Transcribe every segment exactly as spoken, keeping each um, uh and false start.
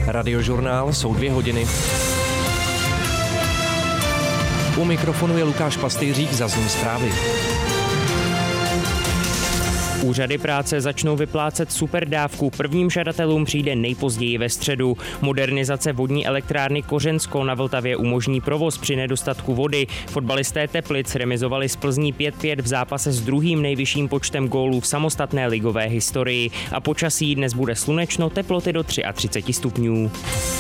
Radiožurnál jsou dvě hodiny. U mikrofonu je Lukáš Pastýřík, zazní zprávy. Úřady práce začnou vyplácet superdávku. Prvním žadatelům přijde nejpozději ve středu. Modernizace vodní elektrárny Kořensko na Vltavě umožní provoz při nedostatku vody. Fotbalisté Teplic remizovali s Plzní pět pět v zápase s druhým nejvyšším počtem gólů v samostatné ligové historii. A počasí dnes bude slunečno, teploty do třicet tři stupňů.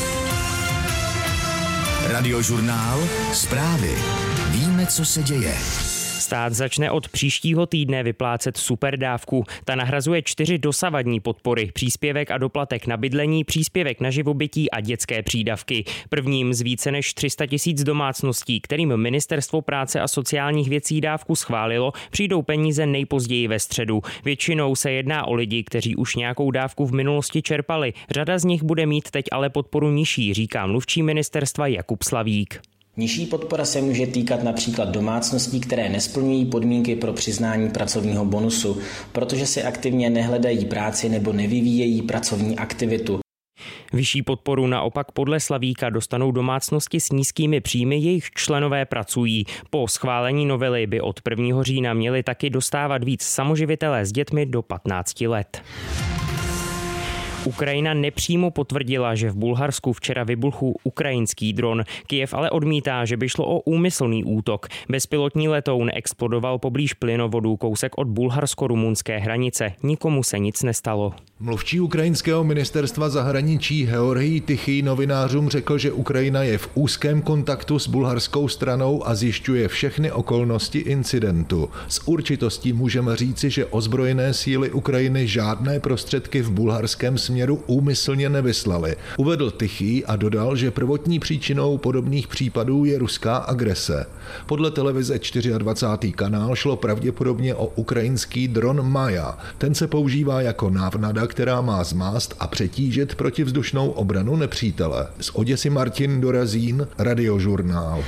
Radiožurnál, zprávy. Víme, co se děje. Stát začne od příštího týdne vyplácet superdávku. Ta nahrazuje čtyři dosavadní podpory: příspěvek a doplatek na bydlení, příspěvek na živobytí a dětské přídavky. Prvním z více než tři sta tisíc domácností, kterým Ministerstvo práce a sociálních věcí dávku schválilo, přijdou peníze nejpozději ve středu. Většinou se jedná o lidi, kteří už nějakou dávku v minulosti čerpali. Řada z nich bude mít teď ale podporu nižší, říká mluvčí ministerstva Jakub Slavík. Nižší podpora se může týkat například domácností, které nesplňují podmínky pro přiznání pracovního bonusu, protože si aktivně nehledají práci nebo nevyvíjejí pracovní aktivitu. Vyšší podporu naopak podle Slavíka dostanou domácnosti s nízkými příjmy, jejich členové pracují. Po schválení novely by od prvního října měli taky dostávat víc samoživitelé s dětmi do patnácti let. Ukrajina nepřímo potvrdila, že v Bulharsku včera vybuchl ukrajinský dron. Kyjev ale odmítá, že by šlo o úmyslný útok. Bezpilotní letoun explodoval poblíž plynovodu kousek od bulharsko-rumunské hranice. Nikomu se nic nestalo. Mluvčí ukrajinského ministerstva zahraničí Georgij Tichý novinářům řekl, že Ukrajina je v úzkém kontaktu s bulharskou stranou a zjišťuje všechny okolnosti incidentu. S určitostí můžeme říci, že ozbrojené síly Ukrajiny žádné prostředky v bulharském směru úmyslně nevyslali. Uvedl Tichý a dodal, že prvotní příčinou podobných případů je ruská agrese. Podle televize dvacátý čtvrtý kanál šlo pravděpodobně o ukrajinský dron Maja. Ten se používá jako návnada, která má zmást a přetížit protivzdušnou obranu nepřítele. Z Oděsy Martin Dorazín, Radiožurnál.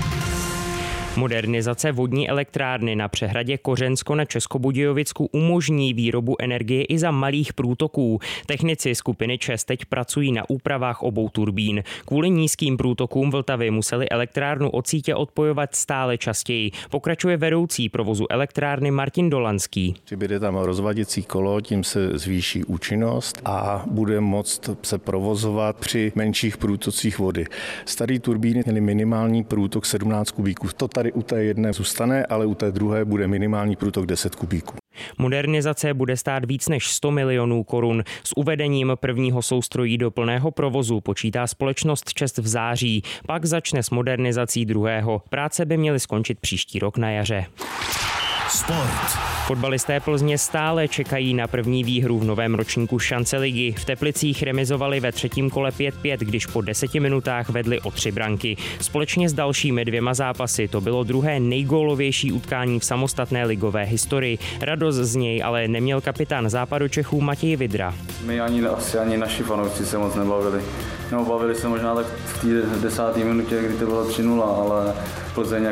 Modernizace vodní elektrárny na přehradě Kořensko na Českobudějovicku umožní výrobu energie i za malých průtoků. Technici skupiny ČEZ teď pracují na úpravách obou turbín. Kvůli nízkým průtokům Vltavy museli elektrárnu od sítě odpojovat stále častěji. Pokračuje vedoucí provozu elektrárny Martin Dolanský. Přibude tam rozvaděcí kolo, tím se zvýší účinnost a bude moct se provozovat při menších průtocích vody. Staré turbíny měly minimální průtok sedmnáct kubíků. To tady u té jedné zůstane, ale u té druhé bude minimální průtok deset kubíků. Modernizace bude stát víc než sto milionů korun. S uvedením prvního soustrojí do plného provozu počítá společnost ČEZ v září. Pak začne s modernizací druhého. Práce by měly skončit příští rok na jaře. Sport. Fotbalisté Plzně stále čekají na první výhru v novém ročníku šance ligy. V Teplicích remizovali ve třetím kole pět pět, když po deseti minutách vedli o tři branky. Společně s dalšími dvěma zápasy to bylo druhé nejgólovější utkání v samostatné ligové historii. Radost z něj ale neměl kapitán Západočechů Matěj Vidra. My ani, asi ani naši fanoušci se moc nebavili. No, bavili se možná tak v té desáté minutě, kdy to bylo tři nula, ale Plzeň